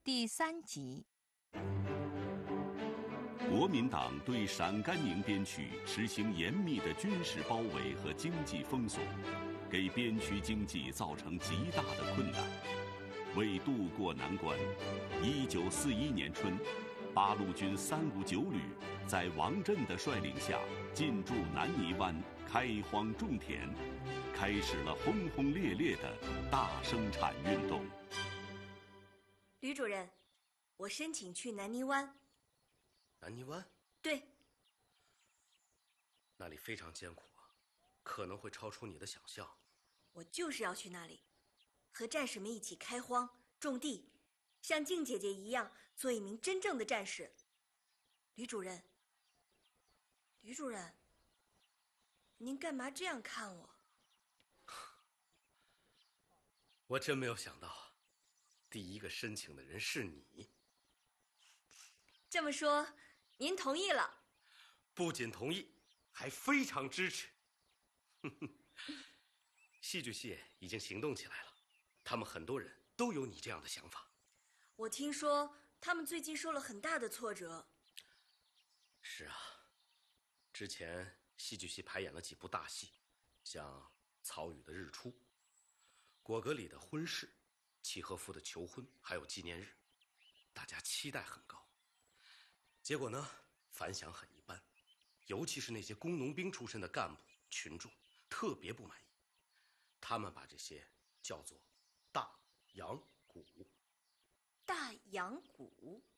第3集。 国民党对陕甘宁边区实行严密的军事包围和经济封锁，给边区经济造成极大的困难。为渡过难关，1941年春，八路军359旅在王震的率领下进驻南泥湾，开荒种田，开始了轰轰烈烈的大生产运动。 吕主任，我申请去南泥湾。 南泥湾？ 对。 那里非常艰苦啊，可能会超出你的想象。 我就是要去那里，和战士们一起开荒种地，像静姐姐一样做一名真正的战士。吕主任，您干嘛这样看我？ 我真没有想到，第一个申请的人是你。 这么说，您同意了？ 不仅同意，还非常支持。戏剧系已经行动起来了，他们很多人都有你这样的想法。 我听说他们最近受了很大的挫折。 是啊，之前戏剧系排演了几部大戏，像曹禺的《日出》，果戈里的《婚事》，契诃夫的《求婚》，还有纪念日，大家期待很高。结果呢，反响很一般，尤其是那些工农兵出身的干部群众特别不满意，他们把这些叫做大洋鼓。 大洋鼓？